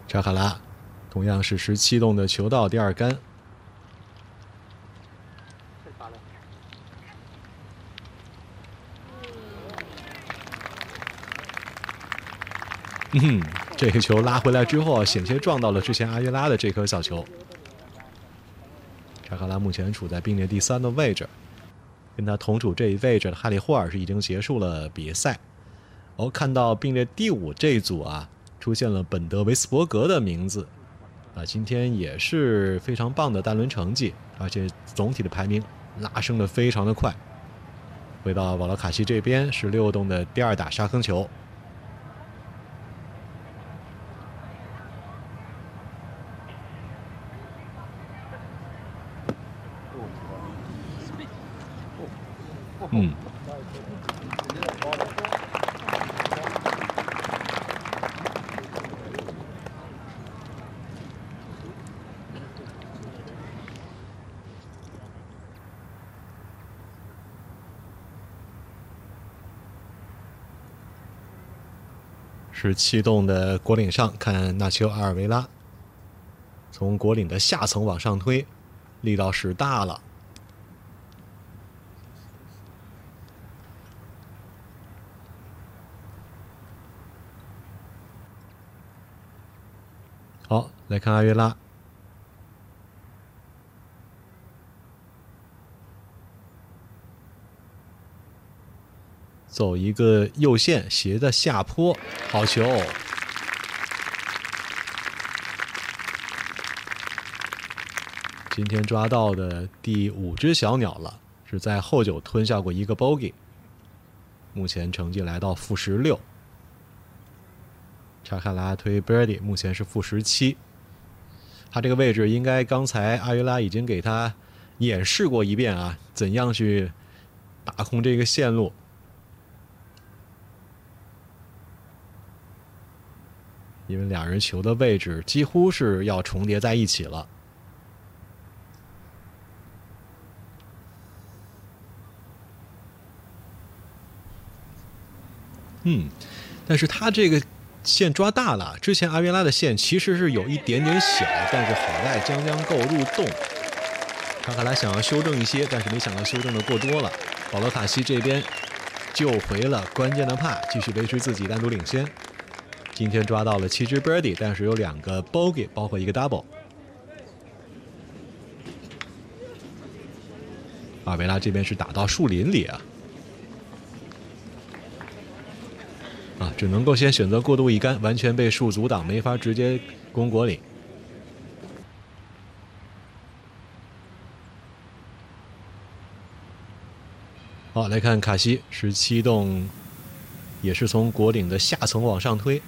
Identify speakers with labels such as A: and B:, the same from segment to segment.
A: 查卡拉同样是17洞的球道第二杆。这个球拉回来之后，险些撞到了之前阿约拉的这颗小球。查卡拉目前处在并列第3的位置，跟他同处这一位置的哈里霍尔是已经结束了比赛。看到并列第5这一组啊，出现了本德维斯伯格的名字啊，今天也是非常棒的单轮成绩，而且总体的排名拉升的非常的快。回到瓦罗卡西这边，16洞的第2打沙坑球。17洞的果岭上，看纳丘阿尔维拉从果岭的下层往上推，力道使大了。好，来看阿约拉。走一个右线斜的下坡，好球！今天抓到的第5只小鸟了，是在后9吞下过一个 bogey， 目前成绩来到-16。查卡拉推 birdie， 目前是-17。他这个位置应该刚才阿约拉已经给他演示过一遍啊，怎样去把控这个线路。因为俩人球的位置几乎是要重叠在一起了。但是他这个线抓大了，之前阿约拉的线其实是有一点点小，但是好在将够入洞。查卡拉想要修正一些，但是没想到修正的过多了。保罗卡西这边救回了关键的帕，继续维持自己单独领先。今天抓到了7只 birdie， 但是有2个 bogey， 包括一个 double。阿维拉这边是打到树林里啊，只能够先选择过渡一杆，完全被树阻挡，没法直接攻果岭。好，来看卡西17洞，也是从果岭的下层往上推。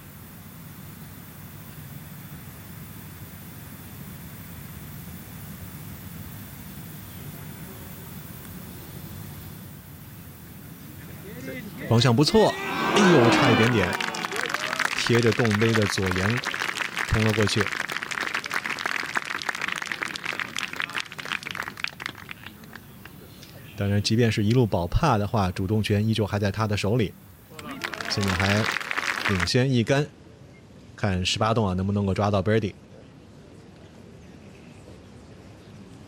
A: 方向不错，哎呦，差一点点，贴着洞杯的左沿冲了过去。当然，即便是一路保帕的话，主动权依旧还在他的手里。现在还领先一杆，看18洞能不能够抓到 birdie。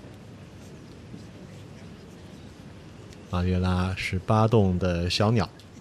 A: 阿约拉18洞的小鸟。